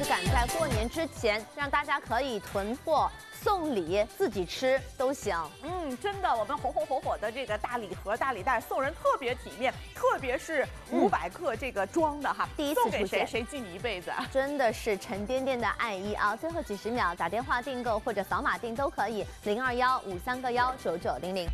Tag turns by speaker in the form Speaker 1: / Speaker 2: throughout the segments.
Speaker 1: 赶在过年之前，让大家可以囤货、送礼、自己吃都行。
Speaker 2: 真的，我们红火的这个大礼盒、大礼袋送人特别体面，特别是500克这个装的哈，
Speaker 1: 第一次
Speaker 2: 送给
Speaker 1: 出现
Speaker 2: 谁记你一辈子啊！
Speaker 1: 真的是沉甸甸的爱意啊！最后几十秒打电话订购或者扫码订都可以，0215319900。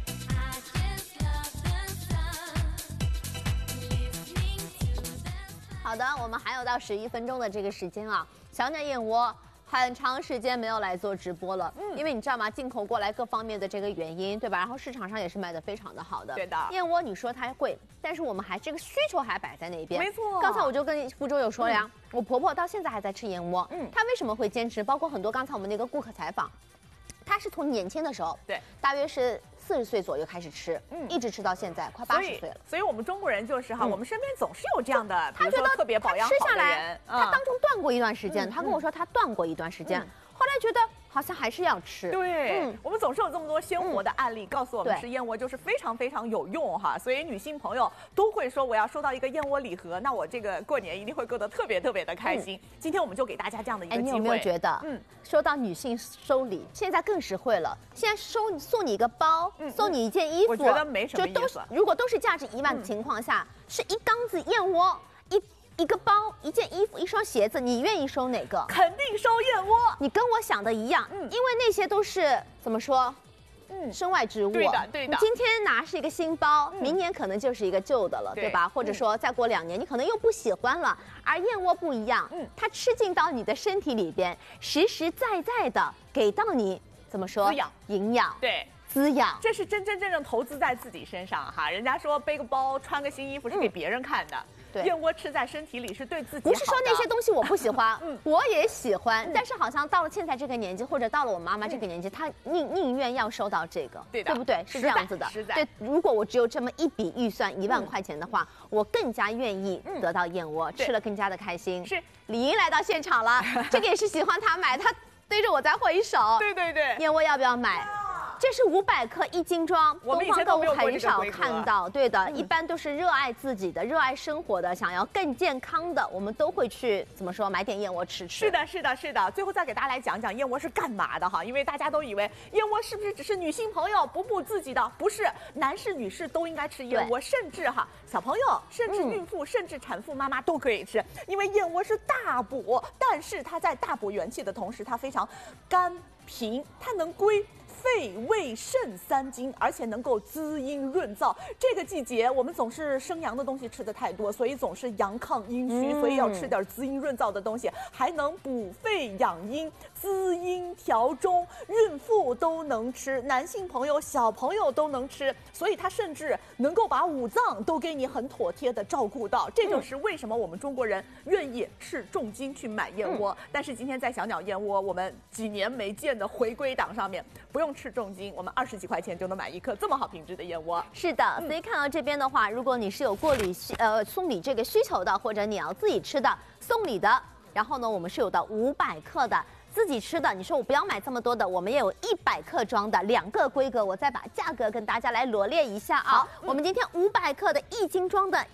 Speaker 1: 好的，我们还有到11分钟的这个时间啊，小鸟燕窝。很长时间没有来做直播了，因为你知道吗？进口过来各方面的这个原因，对吧？然后市场上也是卖的非常的好的。
Speaker 2: 对的，
Speaker 1: 燕窝你说它贵，但是我们还这个需求还摆在那边。
Speaker 2: 没错。
Speaker 1: 刚才我就跟福州有说了呀，我婆婆到现在还在吃燕窝，她为什么会坚持？包括很多刚才我们那个顾客采访，她是从年轻的时候，
Speaker 2: 对，
Speaker 1: 大约是40岁左右开始吃，一直吃到现在快80岁了。
Speaker 2: 所以我们中国人就是哈，我们身边总是有这样的，比如说特别保养
Speaker 1: 好
Speaker 2: 的人，
Speaker 1: 他当中断过一段时间，他跟我说他断过一段时间，后来觉得好像还是要吃。
Speaker 2: 对，我们总是有这么多鲜活的案例告诉我们吃燕窝就是非常有用哈，所以女性朋友都会说我要收到一个燕窝礼盒，那我这个过年一定会过得特别的开心。今天我们就给大家这样的一个机会。
Speaker 1: 你有没有觉得，说到女性收礼，现在更实惠了。现在送你一个包，送你一件衣服，
Speaker 2: 我觉得没什么意思。
Speaker 1: 如果都是价值1万的情况下，是一缸子燕窝，一个包、一件衣服、一双鞋子，你愿意收哪个？
Speaker 2: 肯定收燕窝。
Speaker 1: 你跟我想的一样，因为那些都是怎么说？身外之物。
Speaker 2: 对的。
Speaker 1: 你今天拿是一个新包，明年可能就是一个旧的了，对吧？或者说再过2年，你可能又不喜欢了。而燕窝不一样，它吃进到你的身体里边，实实在在的给到你怎么说？
Speaker 2: 滋养、
Speaker 1: 营养。
Speaker 2: 对。
Speaker 1: 滋养，
Speaker 2: 这是真正投资在自己身上哈。人家说背个包、穿个新衣服是给别人看的，燕窝吃在身体里是对自己好的。
Speaker 1: 不是说那些东西我不喜欢，我也喜欢，但是好像到了现在这个年纪，或者到了我妈妈这个年纪，她宁愿要收到这个，对不对？是这样子的。对，如果我只有这么一笔预算1万块钱的话，我更加愿意得到燕窝，吃了更加的开心。
Speaker 2: 是，
Speaker 1: 李英来到现场了，这个也是喜欢她买，她对着我在挥手。
Speaker 2: 对，
Speaker 1: 燕窝要不要买？这是500克1斤装，
Speaker 2: 我们以前都
Speaker 1: 很少看到。对的，一般都是热爱自己的、热爱生活的、想要更健康的，我们都会去怎么说买点燕窝吃。
Speaker 2: 是的。最后再给大家来讲讲燕窝是干嘛的哈，因为大家都以为燕窝是不是只是女性朋友补自己的？不是，男士女士都应该吃燕窝，甚至哈小朋友，甚至孕妇，甚至产妇妈妈都可以吃，因为燕窝是大补，但是它在大补元气的同时，它非常甘平，它能归肺、胃、肾3经，而且能够滋阴润燥。这个季节我们总是生阳的东西吃的太多，所以总是阳亢阴虚，所以要吃点滋阴润燥的东西，还能补肺养阴、滋阴调中，孕妇都能吃，男性朋友、小朋友都能吃，所以它甚至能够把5脏都给你很妥帖的照顾到。这就是为什么我们中国人愿意斥重金去买燕窝。但是今天在小鸟燕窝，我们几年没见的回归档上面，不用斥重金，我们20几块钱就能买1克这么好品质的燕窝。
Speaker 1: 是的，所以看到这边的话，如果你是有送礼这个需求的，或者你要自己吃的送礼的，然后呢，我们是有到500克的。自己吃的，你说我不要买这么多的，我们也有100克装的2个规格，我再把价格跟大家来罗列一下啊。我们今天500克的1斤装的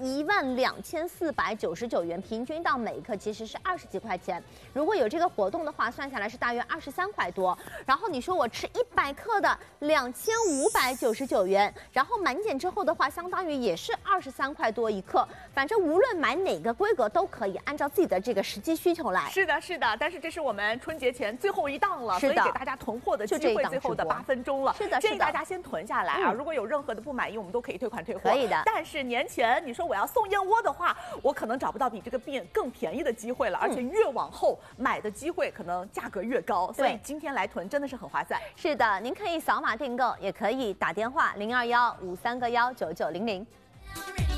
Speaker 1: 12499元，平均到每一克其实是20几块钱。如果有这个活动的话，算下来是大约23块多。然后你说我吃100克的2599元，然后满减之后的话，相当于也是23块多1克。反正无论买哪个规格都可以，按照自己的这个实际需求来。
Speaker 2: 是的，但是这是我们春节前最后一档了，所以给大家囤货的机会，最后的8分钟了。建议大家先囤下来啊！如果有任何的不满意，我们都可以退款退货。
Speaker 1: 可以的。
Speaker 2: 但是年前你说我要送燕窝的话，我可能找不到比这个更便宜的机会了，而且越往后买的机会可能价格越高，所以今天来囤真的是很划算。
Speaker 1: 是的，您可以扫码订购，也可以打电话0215319900。